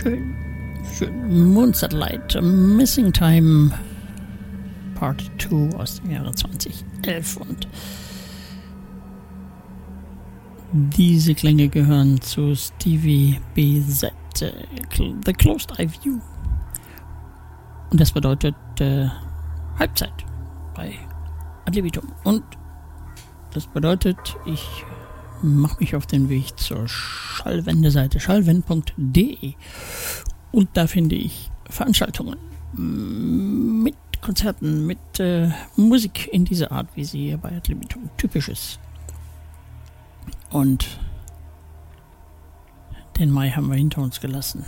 Schön. Moon Satellite, Missing Time Part 2 aus dem Jahre 2011 und diese Klänge gehören zu Stevie BZ, The Closed Eye View. Und das bedeutet Halbzeit bei Ad libitum. Und das bedeutet, ich mache mich auf den Weg zur Schallwendeseite schallwend.de und da finde ich Veranstaltungen mit Konzerten, mit Musik in dieser Art, wie sie hier bei Ad libitum typisch ist. Und den Mai haben wir hinter uns gelassen.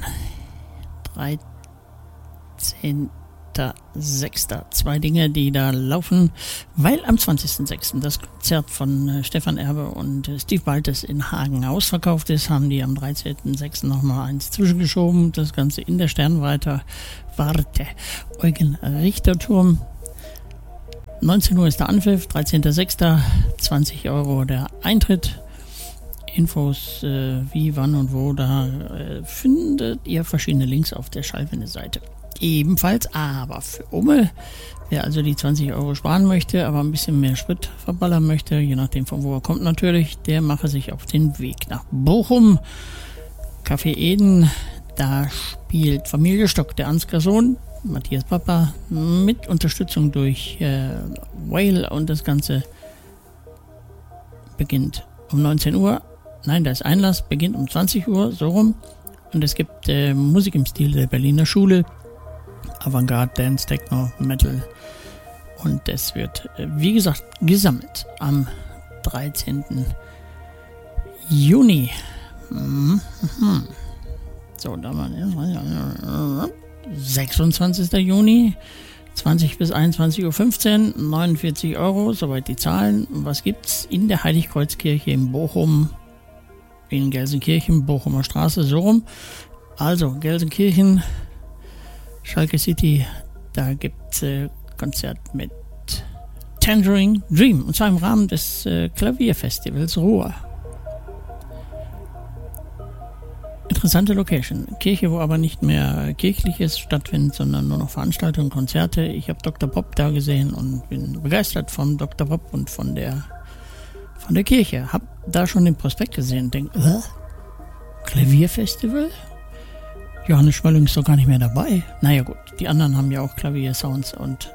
13.06. Zwei Dinge, die da laufen, weil am 20.06. das Konzert von Stefan Erbe und Steve Baltes in Hagen ausverkauft ist, haben die am 13.06. nochmal eins zwischengeschoben. Das Ganze in der Sternwarte Eugen Richterturm. 19 Uhr ist der Anpfiff, 13.06. 20 Euro der Eintritt. Infos wie, wann und wo, da findet ihr verschiedene Links auf der Schallwende-Seite. Ebenfalls, aber für Umme, wer also die 20 Euro sparen möchte, aber ein bisschen mehr Sprit verballern möchte, je nachdem von wo er kommt natürlich, der mache sich auf den Weg nach Bochum. Café Eden, da spielt Familie Stock, der Ansgar Sohn, Matthias Papa, mit Unterstützung durch Whale und das Ganze beginnt um 19 Uhr. Nein, da ist Einlass, beginnt um 20 Uhr, so rum. Und es gibt Musik im Stil der Berliner Schule. Avantgarde, Dance, Techno, Metal. Und es wird, wie gesagt, gesammelt am 13. Juni. So, da war 26. Juni, 20 bis 21.15 Uhr, 49 Euro, soweit die Zahlen. Was gibt's in der Heiligkreuzkirche in Bochum? In Gelsenkirchen, Bochumer Straße, so rum. Also, Gelsenkirchen, Schalke City, da gibt es Konzert mit Tangerine Dream. Und zwar im Rahmen des Klavierfestivals Ruhr. Interessante Location. Kirche, wo aber nicht mehr Kirchliches stattfindet, sondern nur noch Veranstaltungen, Konzerte. Ich habe Dr. Pop da gesehen und bin begeistert von Dr. Pop und von der Kirche. Hab da schon den Prospekt gesehen und denke, Klavierfestival? Johannes Schmölling ist doch gar nicht mehr dabei. Naja gut, die anderen haben ja auch Klaviersounds und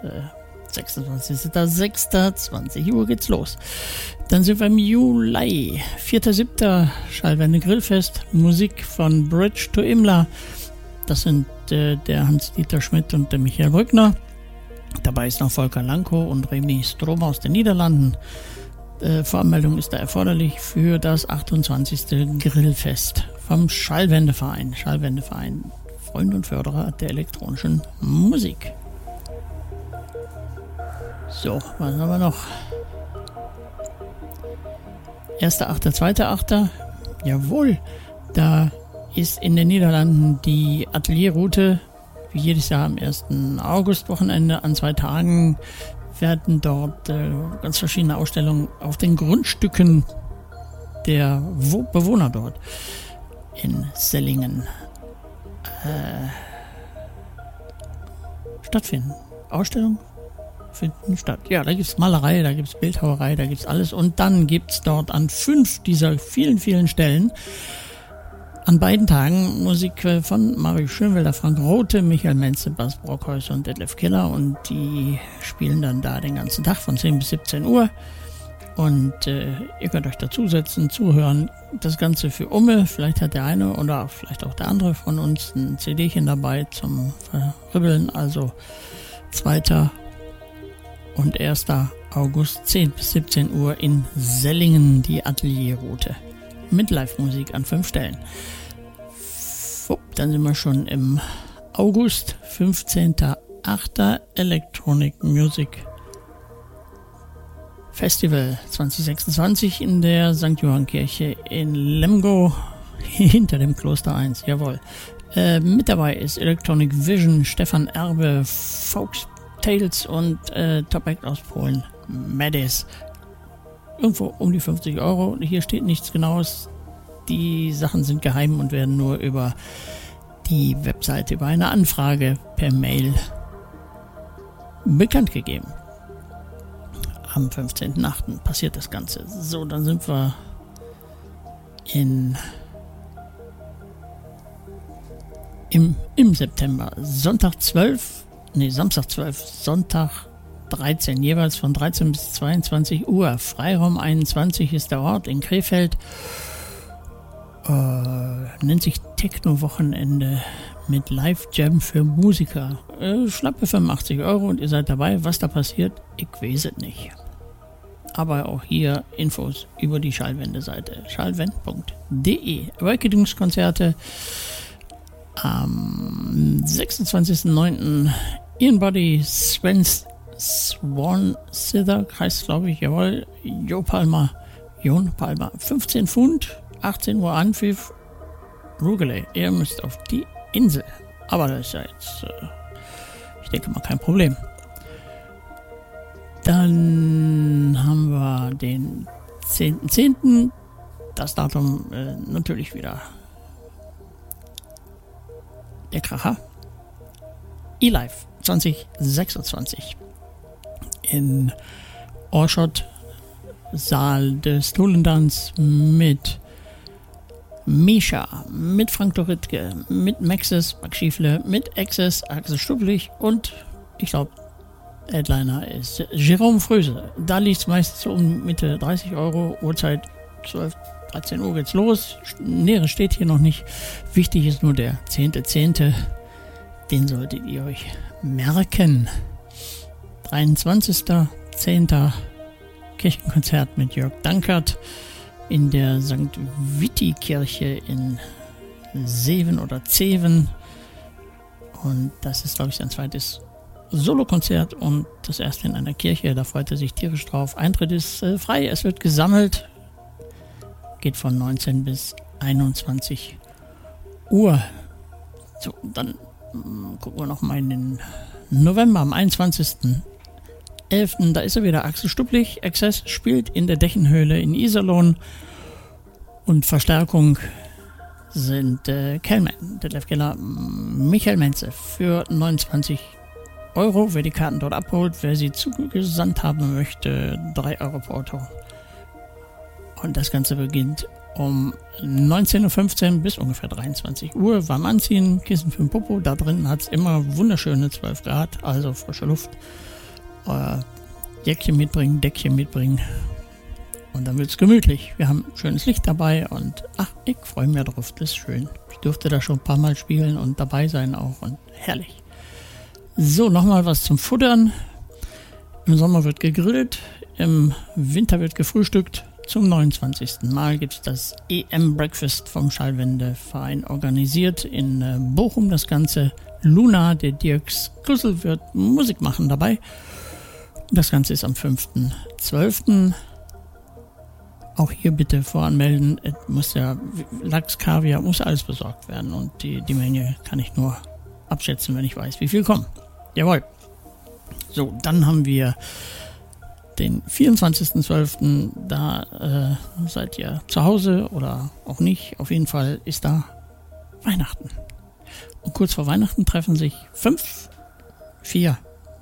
26.06. 20 Uhr geht's los. Dann sind wir im Juli. 4.07. Schallwende Grillfest. Musik von Bridge to Imla. Das sind der Hans-Dieter Schmidt und der Michael Brückner. Dabei ist noch Volker Lanko und Remy Strom aus den Niederlanden. Voranmeldung ist da erforderlich für das 28. Grillfest vom Schallwendeverein. Schallwendeverein, Freund und Förderer der elektronischen Musik. So, was haben wir noch? 1.8., 2.8. Jawohl, da ist in den Niederlanden die Atelierroute, wie jedes Jahr am 1. August-Wochenende an 2 Tagen werden dort ganz verschiedene Ausstellungen auf den Grundstücken der Bewohner dort in Sellingen stattfinden. Ausstellungen finden statt. Ja, da gibt es Malerei, da gibt es Bildhauerei, da gibt es alles. Und dann gibt es dort an 5 dieser vielen, vielen Stellen an beiden Tagen Musik von Mario Schönwelder, Frank Rothe, Michael Menze, Bas Brockhäuser und Detlef Keller und die spielen dann da den ganzen Tag von 10 bis 17 Uhr und ihr könnt euch dazusetzen, zuhören, das Ganze für Umme, vielleicht hat der eine oder vielleicht auch der andere von uns ein CDchen dabei zum Verribbeln, also 2. und 1. August 10 bis 17 Uhr in Sellingen die Atelierroute. Mit Live-Musik an 5 Stellen. Dann sind wir schon im August, 15.08. Electronic Music Festival 2026 in der St. Johann Kirche in Lemgo hinter dem Kloster 1. Jawohl. Mit dabei ist Electronic Vision, Stefan Erbe, Folks Tales und Top Act aus Polen, Madis. Irgendwo um die 50 €. Hier steht nichts Genaues. Die Sachen sind geheim und werden nur über die Webseite über eine Anfrage per Mail bekannt gegeben. Am 15.08. passiert das Ganze. So, dann sind wir im September. Samstag 12, Sonntag 13, jeweils von 13 bis 22 Uhr. Freiraum 21 ist der Ort in Krefeld. Nennt sich Techno-Wochenende mit Live-Jam für Musiker. Schlappe 85 € und ihr seid dabei. Was da passiert, ich weiß es nicht. Aber auch hier Infos über die Schallwende-Seite schallwend.de. Awakenings-Konzerte am 26.09. Ian Body, Swan Sither, heißt glaube ich, jawohl, Jon Palmer, 15 Pfund, 18 Uhr Anpfiff, Rugeley, ihr müsst auf die Insel. Aber das ist ja jetzt, ich denke mal, kein Problem. Dann haben wir den 10.10. Das Datum natürlich wieder der Kracher. eLive 2026 in Orschot, Saal des Tulendans mit Misha, mit Frank Doritke, mit Maxis, Max Schiefle, mit Access, Axel Stublich und ich glaube, Headliner ist Jerome Fröse. Da liegt es meistens so um Mitte 30 €, Uhrzeit 12, 13 Uhr geht's los. Näheres steht hier noch nicht. Wichtig ist nur der 10.10. Den solltet ihr euch merken. 23.10. Kirchenkonzert mit Jörg Dankert in der St. Witti-Kirche in Seven oder Zeven. Und das ist, glaube ich, sein zweites Solokonzert und das erste in einer Kirche. Da freut er sich tierisch drauf. Eintritt ist frei, es wird gesammelt. Geht von 19 bis 21 Uhr. So, dann gucken wir noch mal in den November, am 21.11. Da ist er wieder, Axel Stublich. Access spielt in der Dächenhöhle in Iserlohn. Und Verstärkung sind Kellman, Detlef Keller, Michael Menze für 29 €. Wer die Karten dort abholt, wer sie zugesandt haben möchte, 3 € pro Auto. Und das Ganze beginnt um 19.15 Uhr bis ungefähr 23 Uhr. Warm anziehen, Kissen für den Popo. Da drin hat es immer wunderschöne 12 Grad, also frische Luft. Jäckchen mitbringen, Deckchen mitbringen. Und dann wird es gemütlich. Wir haben schönes Licht dabei und ich freue mich drauf. Das ist schön. Ich durfte da schon ein paar Mal spielen und dabei sein auch und herrlich. So, nochmal was zum Futtern. Im Sommer wird gegrillt, im Winter wird gefrühstückt. Zum 29. Mal gibt es das EM-Breakfast vom Schallwendeverein organisiert in Bochum. Das Ganze Luna, der Dirks Kussel, wird Musik machen dabei. Das Ganze ist am 5.12. Auch hier bitte voranmelden. Es muss ja Lachs, Kaviar, muss alles besorgt werden. Und die Menge kann ich nur abschätzen, wenn ich weiß, wie viel kommen. Jawohl. So, dann haben wir den 24.12. Da seid ihr zu Hause oder auch nicht. Auf jeden Fall ist da Weihnachten. Und kurz vor Weihnachten treffen sich vier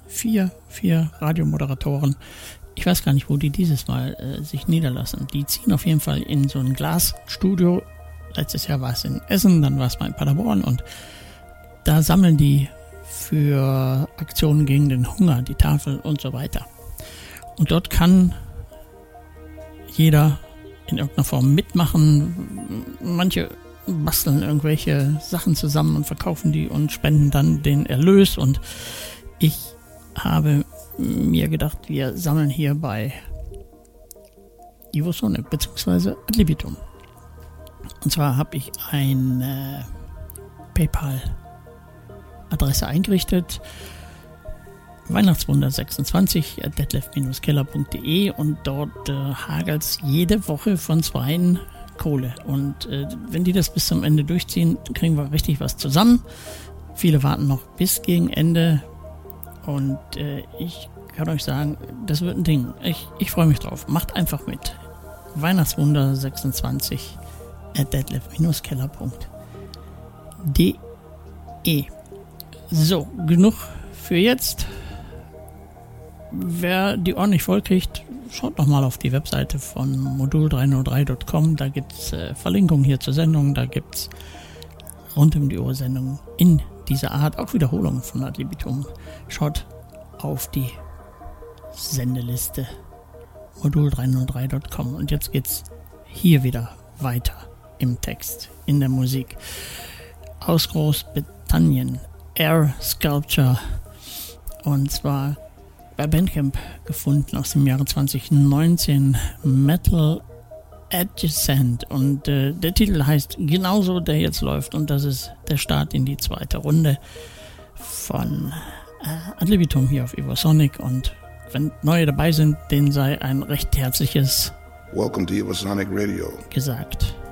Radiomoderatoren. Ich weiß gar nicht, wo die dieses Mal sich niederlassen. Die ziehen auf jeden Fall in so ein Glasstudio. Letztes Jahr war es in Essen, dann war es mal in Paderborn und da sammeln die für Aktionen gegen den Hunger, die Tafel und so weiter. Und dort kann jeder in irgendeiner Form mitmachen. Manche basteln irgendwelche Sachen zusammen und verkaufen die und spenden dann den Erlös. Und ich habe mir gedacht, wir sammeln hier bei Ivosonic bzw. Ad libitum. Und zwar habe ich eine PayPal-Adresse eingerichtet. Weihnachtswunder26@detlef-keller.de und dort hagelt es jede Woche von 2 Kohle. Und wenn die das bis zum Ende durchziehen, kriegen wir richtig was zusammen. Viele warten noch bis gegen Ende und ich kann euch sagen, das wird ein Ding. Ich freue mich drauf. Macht einfach mit. Weihnachtswunder26@detlef-keller.de So, genug für jetzt. Wer die Ohren nicht voll kriegt, schaut doch mal auf die Webseite von modul303.com. Da gibt es Verlinkungen hier zur Sendung. Da gibt es rund um die Uhr Sendungen in dieser Art. Auch Wiederholungen von Ad libitum. Schaut auf die Sendeliste modul303.com. Und jetzt geht's hier wieder weiter im Text, in der Musik. Aus Großbritannien, Air Sculpture. Und zwar bei Bandcamp gefunden aus dem Jahre 2019, Metal Adjacent. Und der Titel heißt genauso, der jetzt läuft. Und das ist der Start in die zweite Runde von Ad libitum hier auf Evosonic. Und wenn neue dabei sind, denen sei ein recht herzliches Welcome to Evosonic Radio gesagt.